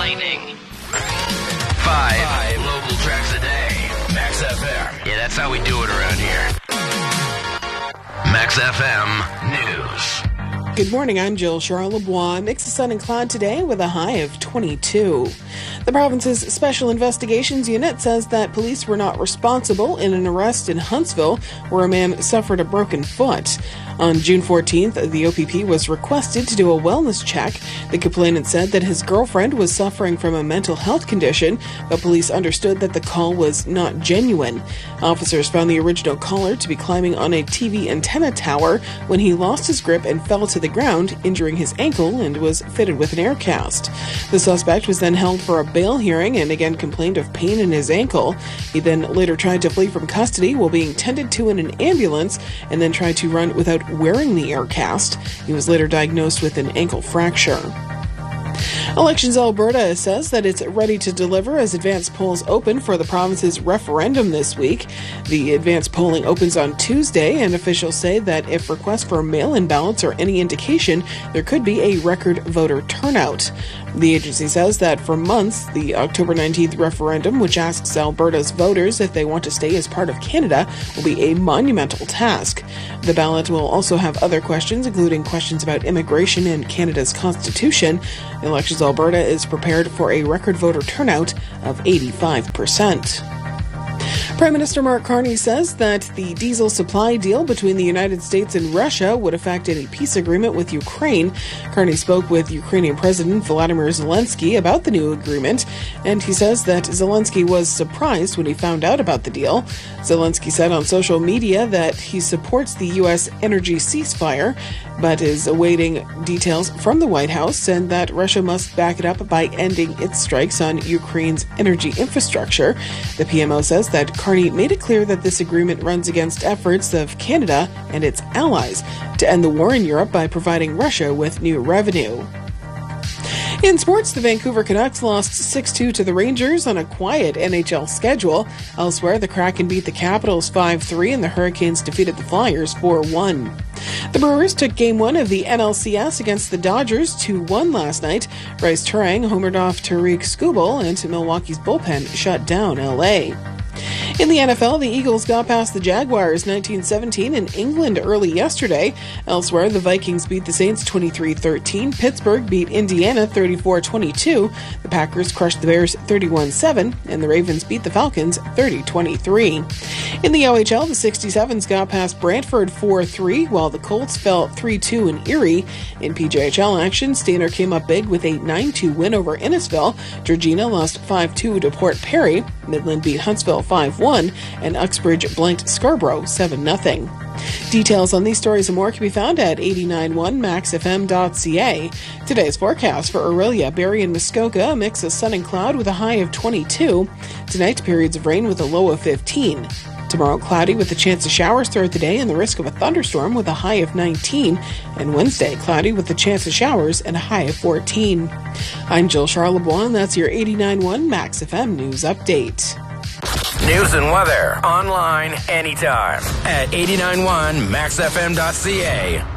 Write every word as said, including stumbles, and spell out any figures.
lightning. Five, Five local tracks a day. Max F M. Yeah, that's how we do it around here. Max F M News. Good morning, I'm Jill Charles-LeBois. Mix of sun and cloud today with a high of twenty-two. The province's Special Investigations Unit says that police were not responsible in an arrest in Huntsville where a man suffered a broken foot. On June fourteenth, the O P P was requested to do a wellness check. The complainant said that his girlfriend was suffering from a mental health condition, but police understood that the call was not genuine. Officers found the original caller to be climbing on a T V antenna tower when he lost his grip and fell to the ground, injuring his ankle and was fitted with an air cast. The suspect was then held for a bail hearing and again complained of pain in his ankle. He then later tried to flee from custody while being tended to in an ambulance and then tried to run without wearing the air cast. He was later diagnosed with an ankle fracture. Elections Alberta says that it's ready to deliver as advanced polls open for the province's referendum this week. The advanced polling opens on Tuesday, and officials say that if requests for mail-in ballots are any indication, there could be a record voter turnout. The agency says that for months, the October nineteenth referendum, which asks Alberta's voters if they want to stay as part of Canada, will be a monumental task. The ballot will also have other questions, including questions about immigration and Canada's constitution. Elections Alberta is prepared for a record voter turnout of eighty-five percent. Prime Minister Mark Carney says that the diesel supply deal between the United States and Russia would affect any peace agreement with Ukraine. Carney spoke with Ukrainian President Volodymyr Zelensky about the new agreement, and he says that Zelensky was surprised when he found out about the deal. Zelensky said on social media that he supports the U S energy ceasefire, but is awaiting details from the White House and that Russia must back it up by ending its strikes on Ukraine's energy infrastructure. The P M O says that Carney made it clear that this agreement runs against efforts of Canada and its allies to end the war in Europe by providing Russia with new revenue. In sports, the Vancouver Canucks lost six two to the Rangers on a quiet N H L schedule. Elsewhere, the Kraken beat the Capitals five three and the Hurricanes defeated the Flyers four one. The Brewers took Game one of the N L C S against the Dodgers two one last night. Bryce Turang homered off Tariq Skubal, and Milwaukee's bullpen shut down L A. In the N F L, the Eagles got past the Jaguars nineteen seventeen in England early yesterday. Elsewhere, the Vikings beat the Saints twenty-three thirteen. Pittsburgh beat Indiana thirty-four twenty-two. The Packers crushed the Bears thirty-one seven, and the Ravens beat the Falcons thirty twenty-three. In the O H L, the sixty-sevens got past Brantford four three, while the Colts fell three two in Erie. In P J H L action, Stainer came up big with a nine two win over Innisfil. Georgina lost five two to Port Perry. Midland beat Huntsville five one, and Uxbridge blanked Scarborough seven nothing. Details on these stories and more can be found at eighty-nine point one max f m dot c a. Today's forecast for Orillia, Barrie, and Muskoka, a mix of sun and cloud with a high of twenty-two. Tonight, periods of rain with a low of fifteen. Tomorrow, cloudy with a chance of showers throughout the day and the risk of a thunderstorm with a high of nineteen. And Wednesday, cloudy with a chance of showers and a high of fourteen. I'm Jill Charles-LeBois, and that's your eighty-nine point one Max F M News Update. News and weather online anytime at eighty-nine point one max f m dot c a.